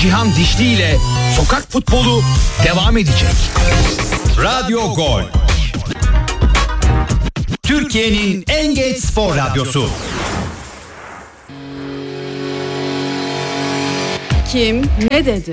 Cihan Dişli ile sokak futbolu devam edecek. Radyo Gol. Türkiye'nin en genç spor radyosu. Kim ne dedi?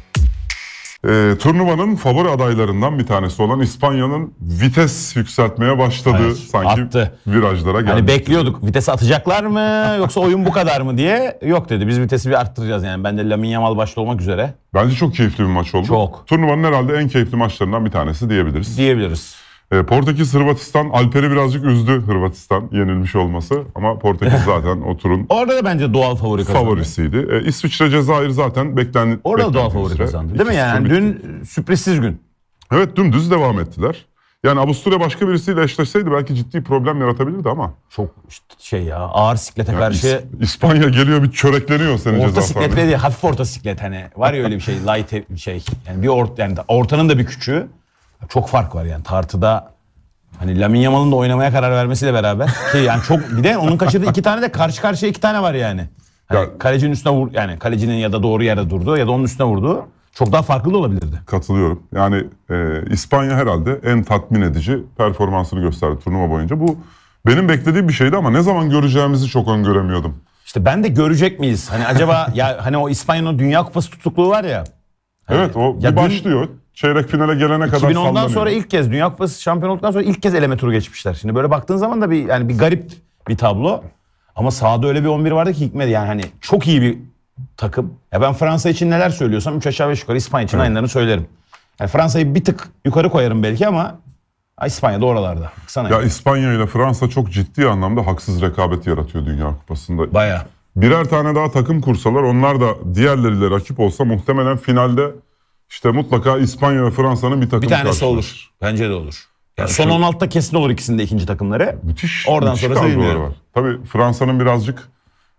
Turnuvanın favori adaylarından bir tanesi olan İspanya'nın vites yükseltmeye başladığı, Evet, sanki attı. virajlara geldi. Hani bekliyorduk vitesi atacaklar mı yoksa oyun bu kadar mı diye. Yok dedi, biz vitesi bir arttıracağız yani. Ben de Lamine Yamal başta olmak üzere. Bence çok keyifli bir maç oldu. Çok. Turnuvanın herhalde en keyifli maçlarından bir tanesi diyebiliriz. Portekiz Hırvatistan, Alper'i birazcık üzdü Hırvatistan yenilmiş olması. Ama Portekiz zaten o turun Orada da bence doğal favori kazandı. favorisiydi. İsviçre Cezayir zaten beklendi. Orada da doğal favori kazandı. Değil mi yani? Dün sürprizsiz gün. Evet, dümdüz devam ettiler. Yani Avusturya başka birisiyle eşleşseydi belki ciddi problem yaratabilirdi ama. Çok işte ya, ağır siklete karşı. İspanya geliyor, bir çörekleniyor senin Orta ceza siklet sahanda. değil, hafif orta siklet hani. Var ya öyle bir şey, light bir şey. Yani bir yani ortanın da bir küçüğü. Çok fark var yani tartıda. Hani Lamine Yamal'ın da oynamaya karar vermesiyle beraber ki yani çok, bir de onun kaçırdığı 2 tane de karşı karşıya 2 tane var yani. Hani Ya, kalecinin üstüne yani kalecinin ya da doğru yerde durdu ya da onun üstüne vurdu. Çok daha farklı da olabilirdi. katılıyorum. Yani İspanya herhalde en tatmin edici performansını gösterdi turnuva boyunca. Bu benim beklediğim bir şeydi ama ne zaman göreceğimizi çok öngöremiyordum. İşte ben de görecek miyiz? Hani acaba ya hani o İspanya'nın Dünya Kupası tutukluğu var ya. Hani, Evet, o ya bir başlıyor. Çeyrek finale gelene kadar 2010'dan sallanıyor. sonra ilk kez Dünya Kupası şampiyon olduktan sonra ilk kez eleme turu geçmişler. Şimdi böyle baktığın zaman da bir garip bir tablo. Ama sahada öyle bir 11 vardı ki hikmet, yani hani çok iyi bir takım. Ya ben Fransa için neler söylüyorsam 3 aşağı 5 yukarı İspanya için aynılarını söylerim. Yani Fransa'yı bir tık yukarı koyarım belki ama İspanya da oralarda. Ya İspanya ile Fransa çok ciddi anlamda haksız rekabet yaratıyor Dünya Kupası'nda. Bayağı. Birer tane daha takım kursalar, onlar da diğerleriyle rakip olsa muhtemelen finalde işte mutlaka İspanya ve Fransa'nın bir takım Bir tanesi karşılaşır. olur. Bence de olur. Yani son şu- 16'da kesin olur ikisinin de ikinci takımları. Müthiş. Oradan müthiş sonrası kadrolar bilmiyorum. var. Tabii Fransa'nın birazcık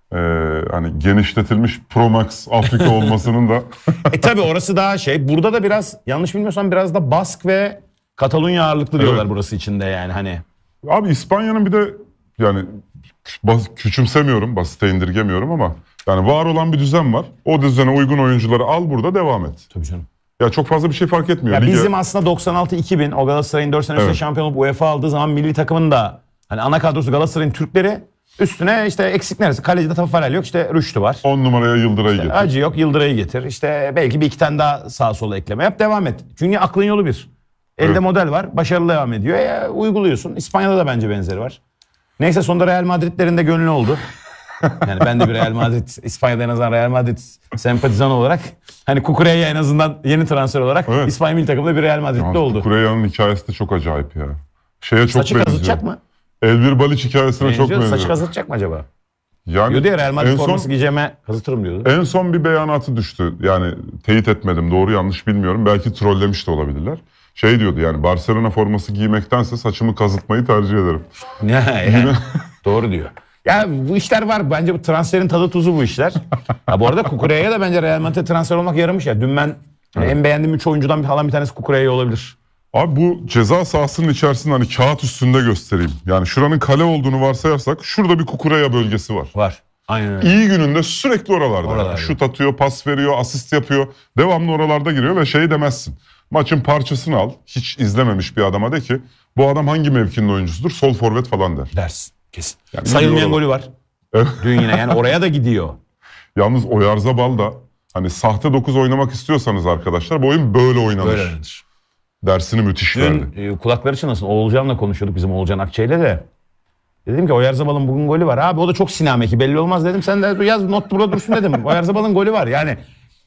hani genişletilmiş Pro Max Afrika olmasının da Tabii orası daha şey. Burada da biraz, yanlış bilmiyorsam biraz da Bask ve Katalunya ağırlıklı diyorlar Evet. burası içinde yani hani. abi İspanya'nın bir de yani küçümsemiyorum, basite indirgemiyorum ama yani var olan bir düzen var. O düzene uygun oyuncuları al, burada devam et. Tabii canım. Ya çok fazla bir şey fark etmiyor. Ya Lige- bizim aslında 96-2000 o Galatasaray'ın 4 sene üstte Evet. şampiyon olup UEFA aldığı zaman milli takımın da hani ana kadrosu Galatasaray'ın Türkleri, üstüne işte eksik neresi? Kalecide Tafarel yok, işte Rüştü var. 10 numaraya Yıldıray'ı getir. Acı yok, Yıldıray'ı getir. İşte belki bir iki tane daha sağa sola ekleme yap, devam et. Çünkü aklın yolu bir. Elde Evet. model var, başarılı devam ediyor. Uyguluyorsun. İspanya'da da bence benzeri var. Neyse, sonunda Real Madrid'lerin de gönlü oldu. Yani ben de bir Real Madrid, İspanya'da en azından Real Madrid sempatizan olarak, hani Kukureya en azından yeni transfer olarak Evet. İspanya milli takımda bir Real Madrid'de oldu. Kureya'nın hikayesi de çok acayip ya. Şeye çok Saçı benziyor. kazıtacak mı? Elvir Baliç hikayesine çok Benziyor. benziyor. Saçı kazıtacak mı acaba? Yani Diyordu ya, Real Madrid en son- forması giyeceğime kazıtırım diyordu. En son bir beyanatı düştü. Yani teyit etmedim, doğru yanlış bilmiyorum. Belki trollemiş de olabilirler. Şey diyordu, yani Barcelona forması giymektense saçımı kazıtmayı tercih ederim. Yani, doğru diyor. Ya bu işler var. Bence bu transferin tadı tuzu bu işler. Ya bu arada Kukureya'ya da bence Real Madrid'e transfer olmak yaramış ya. Dün ben en beğendiğim 3 oyuncudan bir tanesi Kukureya olabilir. Abi bu ceza sahasının içerisinde hani kağıt üstünde göstereyim. Yani şuranın kale olduğunu varsayarsak şurada bir Kukureya bölgesi var. Var. Aynen öyle. İyi gününde sürekli oralarda. Oralarda. Yani şut atıyor, pas veriyor, asist yapıyor. Devamlı oralarda giriyor ve şey demezsin. Maçın parçasını al. Hiç izlememiş bir adama de ki bu adam hangi mevkinin oyuncusudur? Sol forvet falan der. Dersin. Kesin. Yani Sayılmayan gidiyor golü var. Evet. Dün yine yani oraya da gidiyor. Yalnız Oyarzabal da hani sahte 9 oynamak istiyorsanız arkadaşlar bu oyun böyle oynanır. Böyle oynadır. Dersini müthiş verdi. Dün kulakları çınlasın. Oğulcan'la konuşuyorduk, bizim Oğulcan Akçay'la de. Dedim ki Oyarzabal'ın bugün golü var. Abi o da çok sinameki, belli olmaz dedim. Sen de yaz, not burada dursun dedim. Oyarzabal'ın golü var. Yani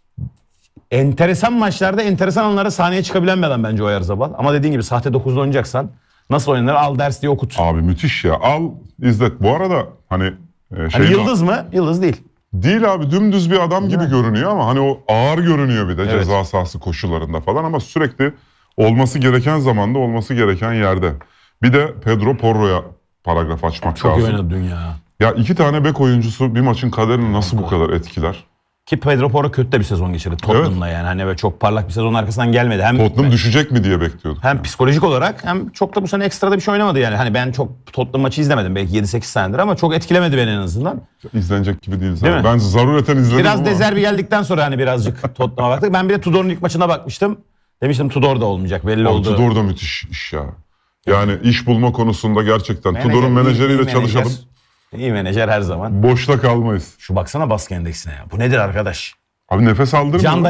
enteresan maçlarda enteresan anlara sahneye çıkabilen bir adam bence Oyarzabal. Ama dediğin gibi sahte 9'da oynayacaksan nasıl oynanır, al ders diye okut. Abi müthiş ya. Al izlet. Bu arada hani Hani yıldız mı? Yıldız değil. değil abi, dümdüz bir adam gibi görünüyor ama hani o ağır görünüyor bir de Evet. ceza sahası koşularında falan ama sürekli olması gereken zamanda, olması gereken yerde. Bir de Pedro Porro'ya paragraf açmak Çok iyi lazım. oynadı dün ya. Ya 2 tane bek oyuncusu bir maçın kaderini nasıl bu kadar etkiler? Ki Pedro Porro kötü de bir sezon geçirdi Tottenham'la yani. Hani böyle çok parlak bir sezon arkasından gelmedi. Hem Tottenham düşecek mi diye bekliyorduk. hem psikolojik olarak hem çok da bu sene ekstra da bir şey oynamadı yani. Hani ben çok Tottenham maçı izlemedim belki 7-8 senedir ama çok etkilemedi beni en azından. İzlenecek gibi değil Değil zaten. mi? Ben zarureten izledim Biraz ama. De Zerbi geldikten sonra hani birazcık Tottenham'a baktık. Ben bir de Tudor'un ilk maçına bakmıştım. Demiştim Tudor da olmayacak belli Abi oldu. Tudor da müthiş iş ya. Yani iş bulma konusunda gerçekten Menajer, Tudor'un iyi menajeriyle menajer. çalışalım. İyi menajer her zaman. Boşta kalmayız. Şu baksana baskı endeksine ya. Bu nedir arkadaş? Abi nefes aldırmıyor. Can